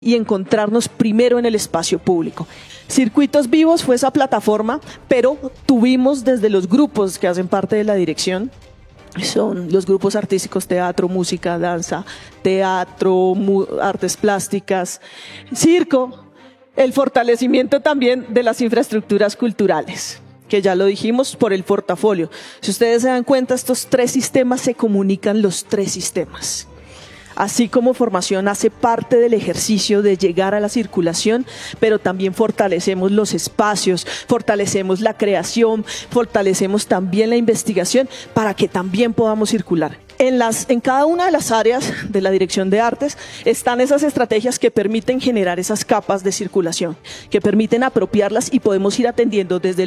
y encontrarnos primero en el espacio público. Circuitos Vivos fue esa plataforma, pero tuvimos desde los grupos que hacen parte de la dirección, son los grupos artísticos, teatro, música, danza, teatro, artes plásticas, circo, el fortalecimiento también de las infraestructuras culturales, que ya lo dijimos por el portafolio. Si ustedes se dan cuenta, estos tres sistemas se comunican los tres sistemas. Así como formación hace parte del ejercicio de llegar a la circulación, pero también fortalecemos los espacios, fortalecemos la creación, fortalecemos también la investigación para que también podamos circular. En cada una de las áreas de la Dirección de Artes están esas estrategias que permiten generar esas capas de circulación, que permiten apropiarlas y podemos ir atendiendo desde